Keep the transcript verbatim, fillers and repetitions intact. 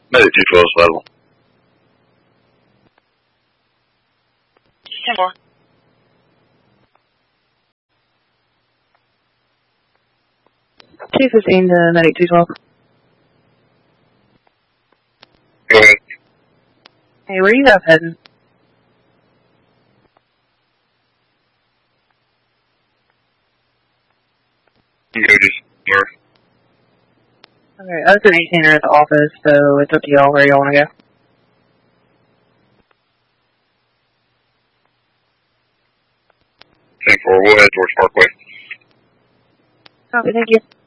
Medic two twelve is available. ten four. two fifteen to Medic two twelve. Go ahead. Hey, where you guys heading? You go just north. Okay, us and eighteen are at the office, so it's up to y'all where y'all want to go. ten four, we'll head towards Parkway. Copy, thank you.